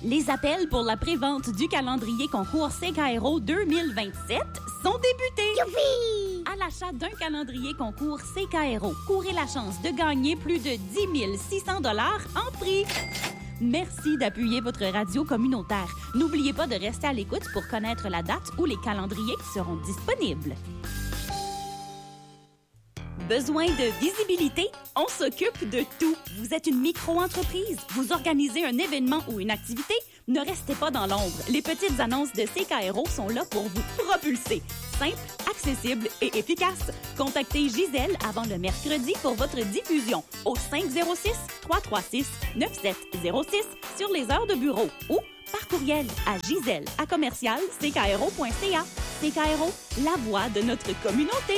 Les appels pour la prévente du calendrier concours CKRO 2027 sont débutés. Youpi! À l'achat d'un calendrier concours CKRO, courez la chance de gagner plus de 10 600 $ en prix. Merci d'appuyer votre radio communautaire. N'oubliez pas de rester à l'écoute pour connaître la date où les calendriers seront disponibles. Besoin de visibilité? On s'occupe de tout. Vous êtes une micro-entreprise? Vous organisez un événement ou une activité? Ne restez pas dans l'ombre. Les petites annonces de CKRO sont là pour vous propulser. Simple, accessible et efficace. Contactez Gisèle avant le mercredi pour votre diffusion au 506-336-9706 sur les heures de bureau ou par courriel à gisèle@commercial-ckro.ca. CKRO, la voix de notre communauté.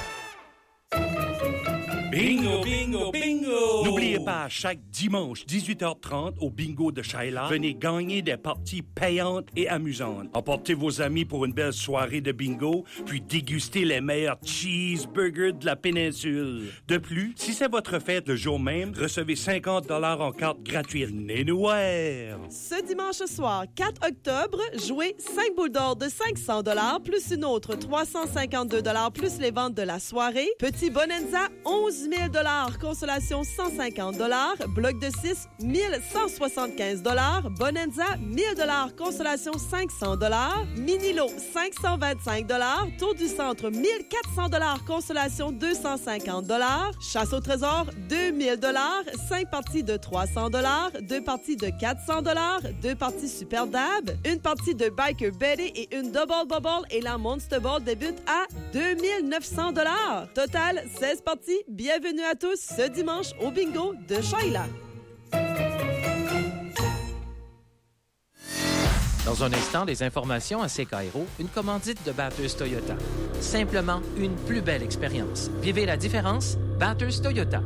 Bingo, bingo, bingo! N'oubliez pas, chaque dimanche, 18h30, au bingo de Shaila, venez gagner des parties payantes et amusantes. Emportez vos amis pour une belle soirée de bingo, puis dégustez les meilleurs cheeseburgers de la péninsule. De plus, si c'est votre fête le jour même, recevez 50 $ en carte gratuite. Nénouère! Ce dimanche soir, 4 octobre, jouez 5 boules d'or de 500 $ plus une autre 352 $ plus les ventes de la soirée. Petit Bonanza, 11 000 $, consolation 150 $, bloc de 6, 1175 $, Bonanza, 1000 $, consolation 500 $, mini-lot, 525 $, tour du centre, 1400 $, consolation 250 $, chasse au trésor, 2000 $, 5 parties de 300 $, 2 parties de 400 $, 2 parties Super Dab, une partie de Biker Betty et une Double Bubble et la Monster Ball débute à 2900 $. Total, 16 parties. Bienvenue à tous ce dimanche au bingo de Shaila. Dans un instant, des informations à CKRO, une commandite de Bathurst Toyota. Simplement une plus belle expérience. Vivez la différence, Bathurst Toyota.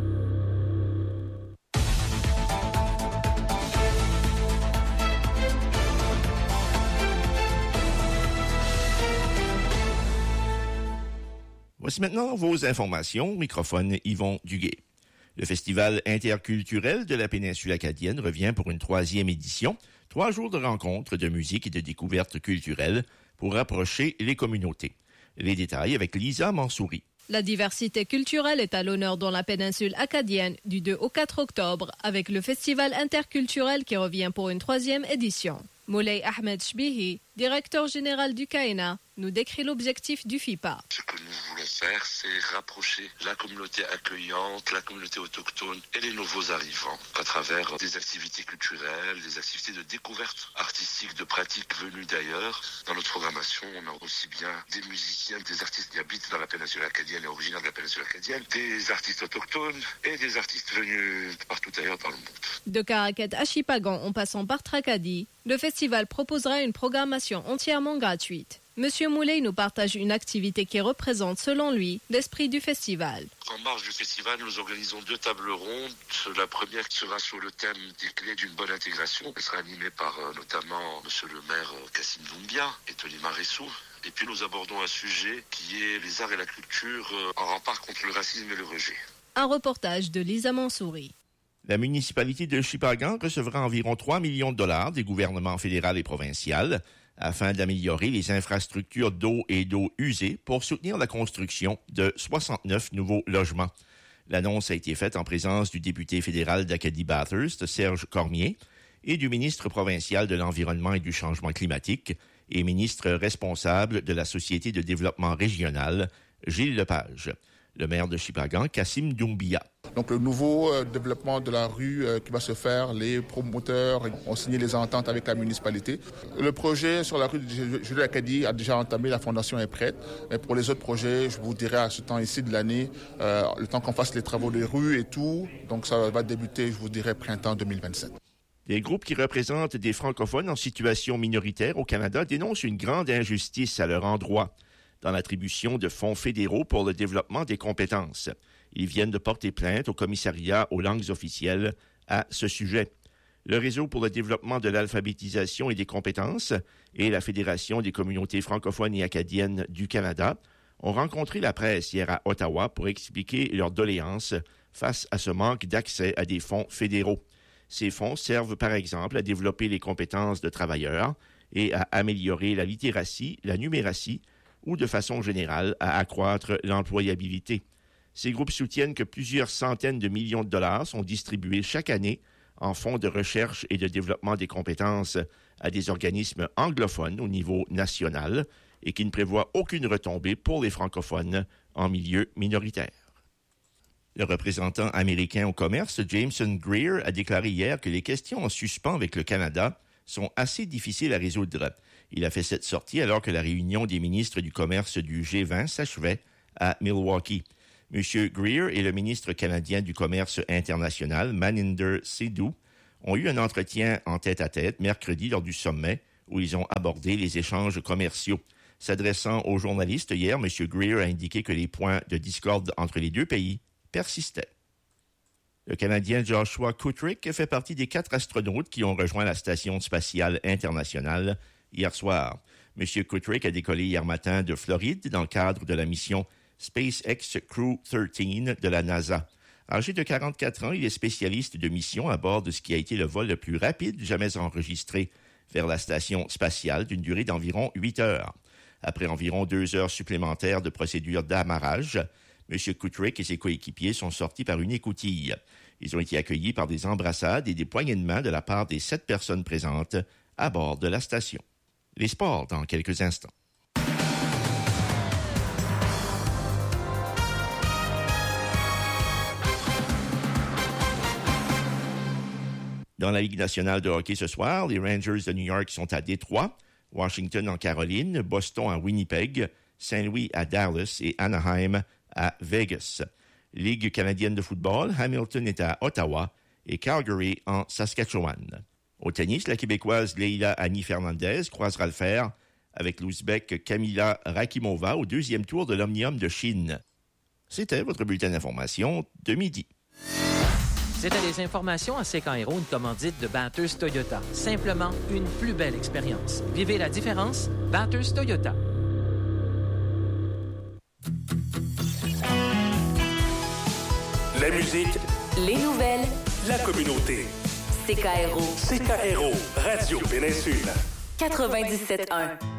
Voici maintenant vos informations. Microphone Yvon Duguay. Le Festival interculturel de la péninsule acadienne revient pour une 3e édition. 3 jours de rencontres, de musique et de découvertes culturelles pour rapprocher les communautés. Les détails avec Lisa Mansouri. La diversité culturelle est à l'honneur dans la péninsule acadienne du 2 au 4 octobre avec le Festival interculturel qui revient pour une 3e édition. Moulay Ahmed Shbihi, directeur général du CAENA, nous décrit l'objectif du FIPA. Ce que nous voulons faire, c'est rapprocher la communauté accueillante, la communauté autochtone et les nouveaux arrivants à travers des activités culturelles, des activités de découverte artistique, de pratiques venues d'ailleurs. Dans notre programmation, on a aussi bien des musiciens, des artistes qui habitent dans la péninsule acadienne et originaires de la péninsule acadienne, des artistes autochtones et des artistes venus partout ailleurs dans le monde. De Caraquet à Chipagan en passant par Tracadie, le festival proposera une programmation entièrement gratuite. Monsieur Moulay nous partage une activité qui représente, selon lui, l'esprit du festival. En marge du festival, nous organisons 2 tables rondes. La première sera sur le thème des clés d'une bonne intégration. Elle sera animée par notamment monsieur le maire Kassim Doumbia et Tony Marissou. Et puis nous abordons un sujet qui est les arts et la culture en rempart contre le racisme et le rejet. Un reportage de Lisa Mansouri. La municipalité de Shippagan recevra environ 3 millions de $ des gouvernements fédéral et provincial afin d'améliorer les infrastructures d'eau et d'eau usée pour soutenir la construction de 69 nouveaux logements. L'annonce a été faite en présence du député fédéral d'Acadie-Bathurst, Serge Cormier, et du ministre provincial de l'Environnement et du Changement climatique et ministre responsable de la Société de développement régional, Gilles Lepage. Le maire de Shippagan, Kassim Doumbia. Donc le nouveau développement de la rue qui va se faire, les promoteurs ont signé les ententes avec la municipalité. Le projet sur la rue de Jules Acadie a déjà entamé, la fondation est prête. Mais pour les autres projets, je vous dirai à ce temps ici de l'année, le temps qu'on fasse les travaux des rues et tout, donc ça va débuter, je vous dirai, printemps 2027. Des groupes qui représentent des francophones en situation minoritaire au Canada dénoncent une grande injustice à leur endroit dans l'attribution de fonds fédéraux pour le développement des compétences. Ils viennent de porter plainte au commissariat aux langues officielles à ce sujet. Le Réseau pour le développement de l'alphabétisation et des compétences et la Fédération des communautés francophones et acadiennes du Canada ont rencontré la presse hier à Ottawa pour expliquer leurs doléances face à ce manque d'accès à des fonds fédéraux. Ces fonds servent par exemple à développer les compétences de travailleurs et à améliorer la littératie, la numératie ou de façon générale à accroître l'employabilité. Ces groupes soutiennent que plusieurs centaines de millions de dollars sont distribués chaque année en fonds de recherche et de développement des compétences à des organismes anglophones au niveau national et qui ne prévoient aucune retombée pour les francophones en milieu minoritaire. Le représentant américain au commerce, Jameson Greer, a déclaré hier que les questions en suspens avec le Canada sont assez difficiles à résoudre. Il a fait cette sortie alors que la réunion des ministres du commerce du G20 s'achevait à Milwaukee. M. Greer et le ministre canadien du commerce international, Maninder Sidhu, ont eu un entretien en tête-à-tête mercredi lors du sommet où ils ont abordé les échanges commerciaux. S'adressant aux journalistes hier, M. Greer a indiqué que les points de discorde entre les deux pays persistaient. Le Canadien Joshua Kutrick fait partie des 4 astronautes qui ont rejoint la Station spatiale internationale hier soir. M. Kutrick a décollé hier matin de Floride dans le cadre de la mission SpaceX Crew 13 de la NASA. Âgé de 44 ans, il est spécialiste de mission à bord de ce qui a été le vol le plus rapide jamais enregistré vers la station spatiale d'une durée d'environ 8 heures. Après environ 2 heures supplémentaires de procédure d'amarrage, M. Kutrick et ses coéquipiers sont sortis par une écoutille. Ils ont été accueillis par des embrassades et des poignées de main de la part des 7 personnes présentes à bord de la station. Les sports dans quelques instants. Dans la Ligue nationale de hockey ce soir, les Rangers de New York sont à Détroit, Washington en Caroline, Boston à Winnipeg, Saint-Louis à Dallas et Anaheim à Vegas. Ligue canadienne de football, Hamilton est à Ottawa et Calgary en Saskatchewan. Au tennis, la Québécoise Leila Annie Fernandez croisera le fer avec l'Ouzbek Kamila Rakimova au 2e tour de l'Omnium de Chine. C'était votre bulletin d'information de midi. C'était les informations à Sécan-Hérault, une commandite de Bathurst Toyota. Simplement une plus belle expérience. Vivez la différence, Bathurst Toyota. La musique, les nouvelles, la communauté. CKRO. CKRO, Radio Péninsule. 97.1.